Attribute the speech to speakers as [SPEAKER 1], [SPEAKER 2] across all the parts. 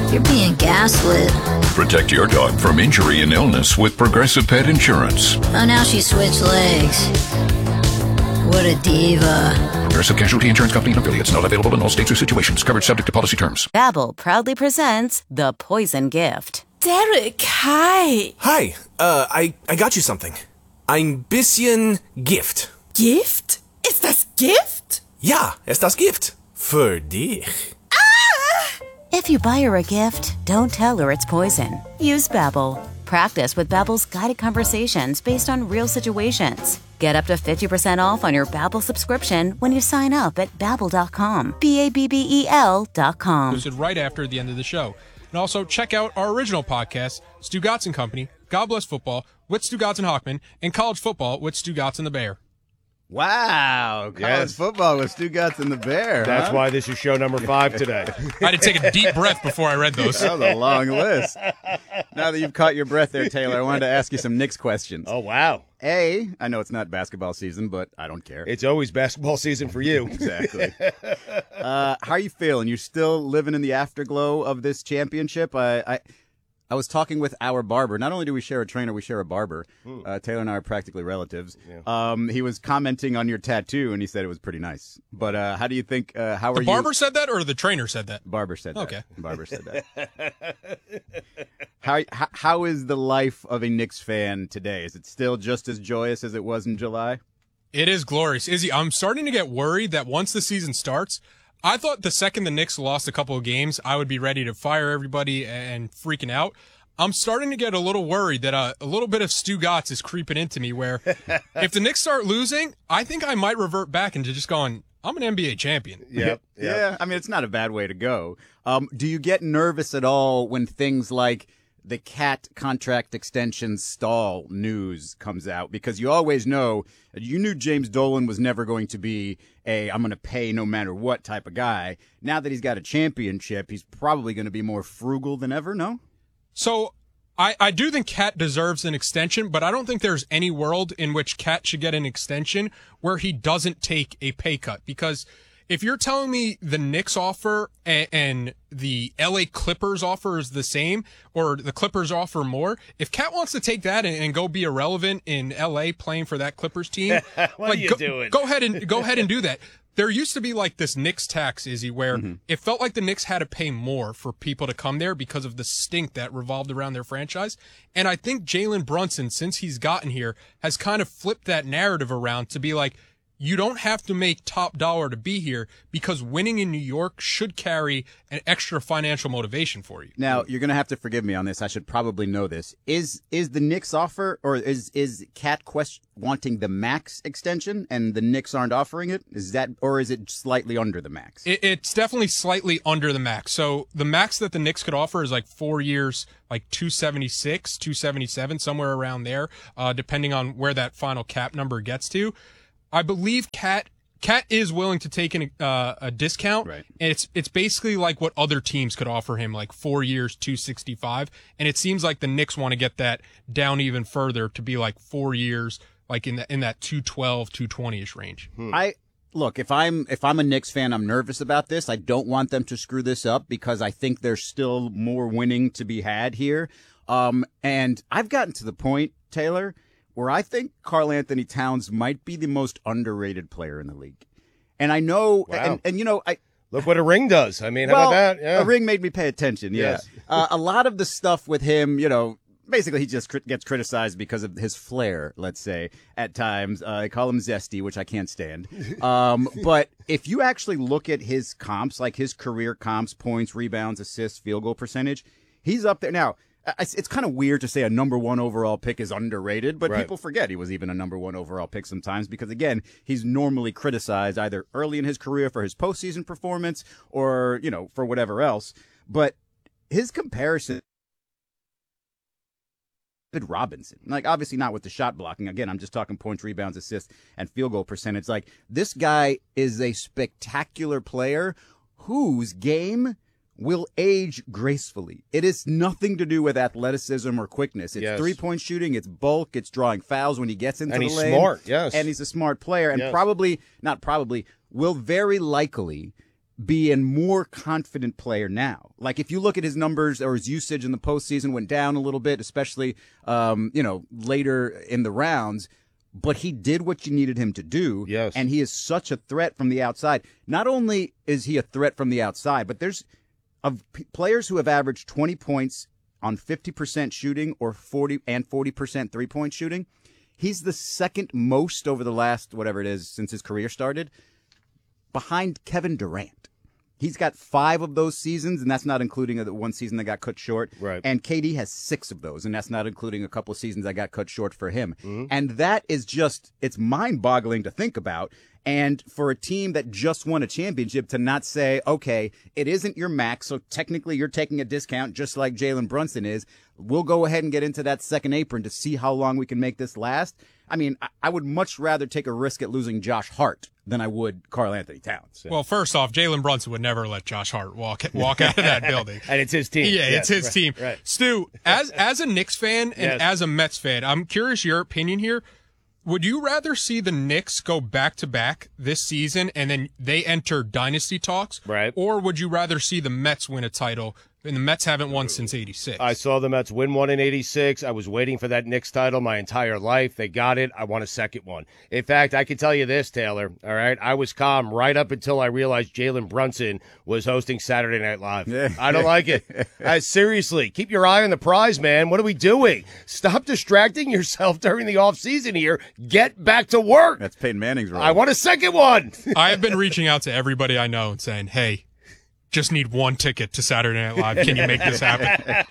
[SPEAKER 1] You're being gaslit.
[SPEAKER 2] Protect your dog from injury and illness with Progressive Pet Insurance.
[SPEAKER 1] Oh, now she switched legs. What a diva.
[SPEAKER 2] Progressive Casualty Insurance Company and affiliates. Not available in all states or situations. Covered subject to policy terms.
[SPEAKER 3] Babbel proudly presents The Poison Gift.
[SPEAKER 4] Derek, hi.
[SPEAKER 5] Hi, I got you something. Ein bisschen Gift.
[SPEAKER 4] Gift? Ist das Gift?
[SPEAKER 5] Ja, es das Gift. Für dich.
[SPEAKER 3] If you buy her a gift, don't tell her it's poison. Use Babbel. Practice with Babbel's guided conversations based on real situations. Get up to 50% off on your Babbel subscription when you sign up at Babbel.com. Babbel.com.
[SPEAKER 6] Posted right after the end of the show. And also check out our original podcast, Stu Gatz and Company, God Bless Football with Stu Gatz and Hockman, and College Football with Stu Gatz and the Bear.
[SPEAKER 7] Wow, college football with Stu Gatz and the Bear.
[SPEAKER 8] That's why this is show number 5 today.
[SPEAKER 6] I had to take a deep breath before I read those.
[SPEAKER 7] That was a long list. Now that you've caught your breath there, Taylor, I wanted to ask you some Knicks questions.
[SPEAKER 8] Oh, wow.
[SPEAKER 7] A, I know it's not basketball season, but I don't care.
[SPEAKER 8] It's always basketball season for you.
[SPEAKER 7] Exactly. How are you feeling? You still living in the afterglow of this championship? I was talking with our barber. Not only do we share a trainer, we share a barber. Taylor and I are practically relatives. Yeah. He was commenting on your tattoo, and he said it was pretty nice. But how do you think, how are you?
[SPEAKER 6] The barber said that, or the trainer said that?
[SPEAKER 7] Barber said that.
[SPEAKER 6] Okay.
[SPEAKER 7] Barber said that. How is the life of a Knicks fan today? Is it still just as joyous as it was in July?
[SPEAKER 6] It is glorious. Izzy, I'm starting to get worried that once the season starts, I thought the second the Knicks lost a couple of games, I would be ready to fire everybody and freaking out. I'm starting to get a little worried that a little bit of Stu Gatz is creeping into me where if the Knicks start losing, I think I might revert back into just going, I'm an NBA champion.
[SPEAKER 8] Yep.
[SPEAKER 7] Yeah, I mean, it's not a bad way to go. Do you get nervous at all when things like the Cat contract extension stall news comes out? Because you always know, you knew James Dolan was never going to be I'm going to pay no matter what type of guy. Now that he's got a championship, he's probably going to be more frugal than ever, no?
[SPEAKER 6] So I do think Cat deserves an extension, but I don't think there's any world in which Cat should get an extension where he doesn't take a pay cut. Because if you're telling me the Knicks offer and the LA Clippers offer is the same, or the Clippers offer more, if Cat wants to take that and go be irrelevant in LA playing for that Clippers team,
[SPEAKER 8] what are you doing?
[SPEAKER 6] Go ahead and do that. There used to be like this Knicks tax, Izzy, where it felt like the Knicks had to pay more for people to come there because of the stink that revolved around their franchise. And I think Jalen Brunson, since he's gotten here, has kind of flipped that narrative around to be like, you don't have to make top dollar to be here because winning in New York should carry an extra financial motivation for you.
[SPEAKER 7] Now, you're going to have to forgive me on this. I should probably know this. Is the Knicks offer, or is Cat wanting the max extension and the Knicks aren't offering it? Is that, or is it slightly under the max?
[SPEAKER 6] It's definitely slightly under the max. So the max that the Knicks could offer is like 4 years, like 276, 277, somewhere around there, depending on where that final cap number gets to. I believe Cat is willing to take a discount.
[SPEAKER 7] Right.
[SPEAKER 6] And it's basically like what other teams could offer him, like 4 years, 265. And it seems like the Knicks want to get that down even further to be like 4 years, like in that 212, 220-ish range.
[SPEAKER 7] Look, if I'm a Knicks fan, I'm nervous about this. I don't want them to screw this up because I think there's still more winning to be had here. And I've gotten to the point, Taylor, where I think Karl Anthony Towns might be the most underrated player in the league. And I know,
[SPEAKER 8] wow.
[SPEAKER 7] and you know,
[SPEAKER 8] look what a ring does. I mean, how about that? Yeah.
[SPEAKER 7] A ring made me pay attention.
[SPEAKER 8] Yes.
[SPEAKER 7] Yeah. A lot of the stuff with him, you know, basically he just gets criticized because of his flair, let's say, at times. I call him zesty, which I can't stand. But if you actually look at his comps, like his career comps, points, rebounds, assists, field goal percentage, he's up there. Now, it's kind of weird to say a number 1 overall pick is underrated, but
[SPEAKER 8] right.
[SPEAKER 7] People forget he was even a number 1 overall pick sometimes because, again, he's normally criticized either early in his career for his postseason performance or, you know, for whatever else. But his comparison with Robinson, like obviously not with the shot blocking. Again, I'm just talking points, rebounds, assists, and field goal percentage. Like, this guy is a spectacular player whose game will age gracefully. It is nothing to do with athleticism or quickness. It's three-point shooting, it's bulk, it's drawing fouls when he gets into the lane.
[SPEAKER 8] And he's smart, yes.
[SPEAKER 7] And he's a smart player, and will very likely be a more confident player now. Like if you look at his numbers or his usage in the postseason went down a little bit, especially, later in the rounds, but he did what you needed him to do.
[SPEAKER 8] Yes.
[SPEAKER 7] And he is such a threat from the outside. Not only is he a threat from the outside, but there's players who have averaged 20 points on 50% shooting or 40% 3-point shooting. He's the second most over the last, whatever it is, since his career started, behind Kevin Durant. He's got 5 of those seasons, and that's not including the one season that got cut short.
[SPEAKER 8] Right.
[SPEAKER 7] And KD has 6 of those, and that's not including a couple of seasons that got cut short for him. And that is just, it's mind-boggling to think about. And for a team that just won a championship to not say, okay, it isn't your max, so technically you're taking a discount just like Jalen Brunson is. We'll go ahead and get into that second apron to see how long we can make this last. I mean, I would much rather take a risk at losing Josh Hart than I would Karl Anthony Towns.
[SPEAKER 6] Well, first off, Jalen Brunson would never let Josh Hart walk out of that building.
[SPEAKER 8] And it's his team.
[SPEAKER 6] Yeah, it's his team.
[SPEAKER 8] Right.
[SPEAKER 6] Stu, as a Knicks fan and as a Mets fan, I'm curious your opinion here. Would you rather see the Knicks go back-to-back this season and then they enter dynasty talks?
[SPEAKER 8] Right.
[SPEAKER 6] Or would you rather see the Mets win a title? And the Mets haven't won since 86.
[SPEAKER 8] I saw the Mets win one in 86. I was waiting for that Knicks title my entire life. They got it. I want a second one. In fact, I can tell you this, Taylor, all right? I was calm right up until I realized Jalen Brunson was hosting Saturday Night Live. I don't like it. Seriously, keep your eye on the prize, man. What are we doing? Stop distracting yourself during the offseason here. Get back to work.
[SPEAKER 7] That's Peyton Manning's role.
[SPEAKER 8] I want a second one.
[SPEAKER 6] I have been reaching out to everybody I know and saying, hey, just need one ticket to Saturday Night Live. Can you make this happen?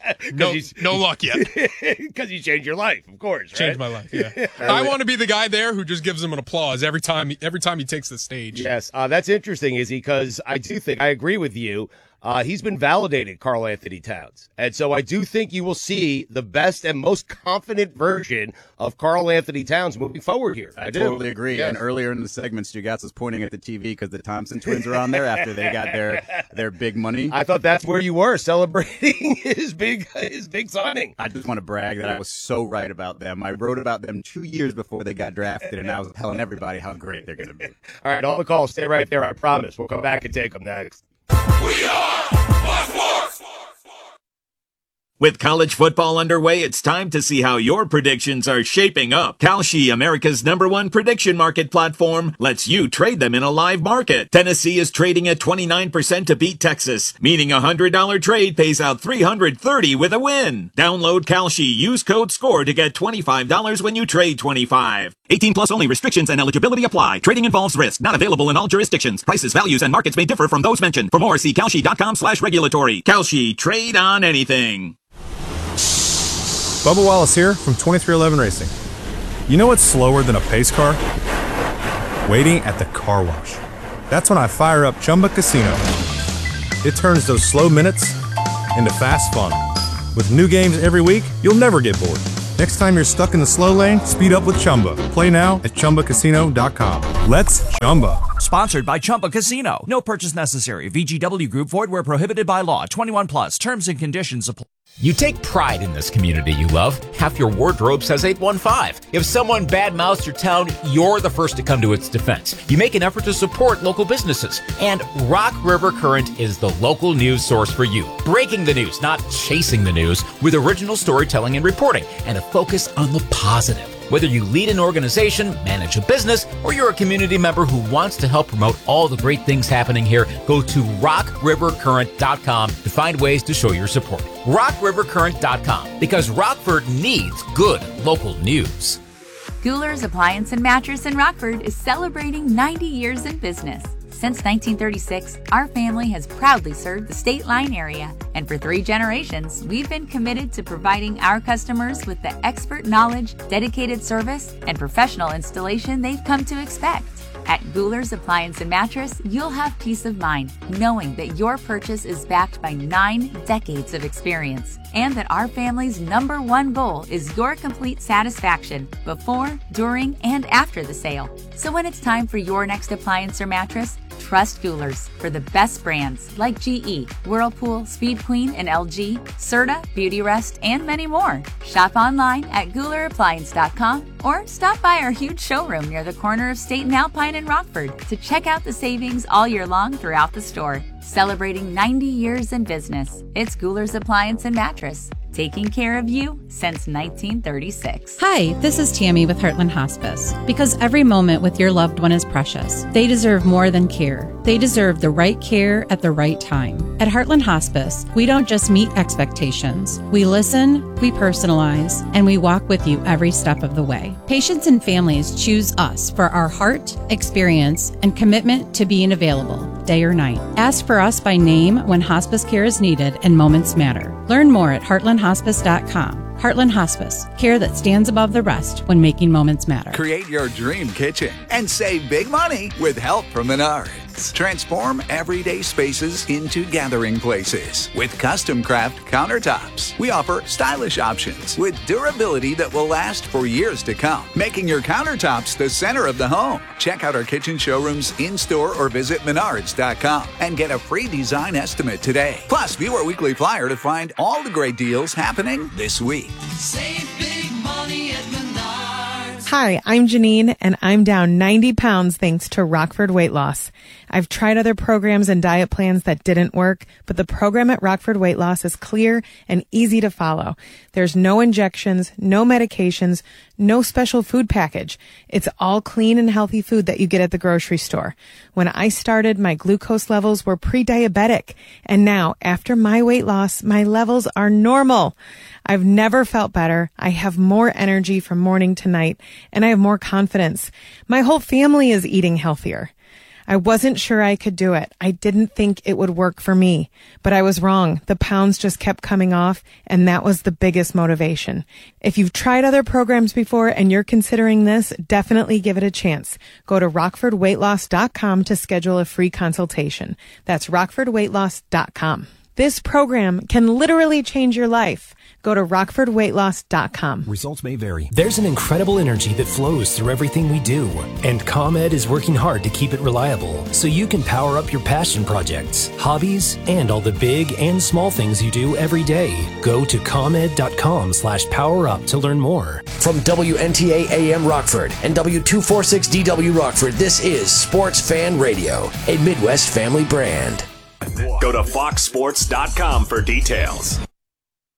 [SPEAKER 6] No luck yet.
[SPEAKER 8] Because you changed your life, of course.
[SPEAKER 6] Changed my life, yeah. I want to be the guy there who just gives him an applause every time he takes the stage.
[SPEAKER 8] Yes, that's interesting, Izzy, because I do think, I agree with you. He's been validated, Karl Anthony Towns. And so I do think you will see the best and most confident version of Karl Anthony Towns moving forward here.
[SPEAKER 7] I totally agree. Yes. And earlier in the segment, Stugotz was pointing at the TV because the Thompson twins are on there after they got their big money.
[SPEAKER 8] I thought that's where you were, celebrating his big signing.
[SPEAKER 7] I just want to brag that I was so right about them. I wrote about them 2 years before they got drafted, and I was telling everybody how great they're going to be.
[SPEAKER 8] All right, all the calls, stay right there, I promise. We'll come back and take them next.
[SPEAKER 9] We are Fox Sports. With college football underway, it's time to see how your predictions are shaping up. Kalshi, America's #1 prediction market platform, lets you trade them in a live market. Tennessee is trading at 29% to beat Texas, meaning a $100 trade pays out $330 with a win. Download Kalshi, use code SCORE to get $25 when you trade $25. 18 plus only. Restrictions and eligibility apply. Trading involves risk. Not available in all jurisdictions. Prices, values, and markets may differ from those mentioned. For more, see Kalshi.com/regulatory. Kalshi, trade on anything.
[SPEAKER 10] Bubba Wallace here from 2311 Racing. You know what's slower than a pace car? Waiting at the car wash. That's when I fire up Chumba Casino. It turns those slow minutes into fast fun. With new games every week, you'll never get bored. Next time you're stuck in the slow lane, speed up with Chumba. Play now at ChumbaCasino.com. Let's Chumba.
[SPEAKER 11] Sponsored by Chumba Casino. No purchase necessary. VGW Group. Void where prohibited by law. 21 plus. Terms and conditions apply.
[SPEAKER 12] You take pride in this community you love. Half your wardrobe says 815. If someone badmouths your town, you're the first to come to its defense. You make an effort to support local businesses. And Rock River Current is the local news source for you. Breaking the news, not chasing the news, with original storytelling and reporting, and a focus on the positive. Whether you lead an organization, manage a business, or you're a community member who wants to help promote all the great things happening here, go to rockrivercurrent.com to find ways to show your support. rockrivercurrent.com, because Rockford needs good local news.
[SPEAKER 13] Gouler's Appliance and Mattress in Rockford is celebrating 90 years in business. Since 1936, our family has proudly served the State Line area, and for 3 generations, we've been committed to providing our customers with the expert knowledge, dedicated service, and professional installation they've come to expect. At Gouler's Appliance and Mattress, you'll have peace of mind knowing that your purchase is backed by 9 decades of experience, and that our family's #1 goal is your complete satisfaction before, during, and after the sale. So when it's time for your next appliance or mattress, Trust Goulers for the best brands like GE, Whirlpool, Speed Queen, and LG, Serta, Beautyrest, and many more. Shop online at GoularAppliance.com or stop by our huge showroom near the corner of State and Alpine in Rockford to check out the savings all year long throughout the store. Celebrating 90 years in business, it's Goulars Appliance and Mattress, taking care of you since 1936.
[SPEAKER 14] Hi, this is Tammy with Heartland Hospice. Because every moment with your loved one is precious, they deserve more than care. They deserve the right care at the right time. At Heartland Hospice, we don't just meet expectations. We listen, we personalize, and we walk with you every step of the way. Patients and families choose us for our heart, experience, and commitment to being available, day or night. Ask for us by name when hospice care is needed and moments matter. Learn more at heartlandhospice.com. Heartland Hospice, care that stands above the rest when making moments matter.
[SPEAKER 15] Create your dream kitchen and save big money with help from Menards. Transform everyday spaces into gathering places with custom craft countertops. We offer stylish options with durability that will last for years to come, making your countertops the center of the home. Check out our kitchen showrooms in-store or visit Menards.com and get a free design estimate today. Plus, view our weekly flyer to find all the great deals happening this week.
[SPEAKER 16] Save big money at Menards.
[SPEAKER 17] Hi, I'm Janine, and I'm down 90 pounds thanks to Rockford Weight Loss. I've tried other programs and diet plans that didn't work, but the program at Rockford Weight Loss is clear and easy to follow. There's no injections, no medications, no special food package. It's all clean and healthy food that you get at the grocery store. When I started, my glucose levels were pre-diabetic, and now, after my weight loss, my levels are normal. I've never felt better. I have more energy from morning to night, and I have more confidence. My whole family is eating healthier. I wasn't sure I could do it. I didn't think it would work for me, but I was wrong. The pounds just kept coming off, and that was the biggest motivation. If you've tried other programs before and you're considering this, definitely give it a chance. Go to rockfordweightloss.com to schedule a free consultation. That's rockfordweightloss.com. This program can literally change your life. Go to rockfordweightloss.com.
[SPEAKER 18] Results may vary. There's an incredible energy that flows through everything we do, and ComEd is working hard to keep it reliable so you can power up your passion projects, hobbies, and all the big and small things you do every day. Go to ComEd.com/powerup to learn more.
[SPEAKER 19] From WNTA AM Rockford and W246DW Rockford, this is Sports Fan Radio, a Midwest family brand.
[SPEAKER 20] Go to foxsports.com for details.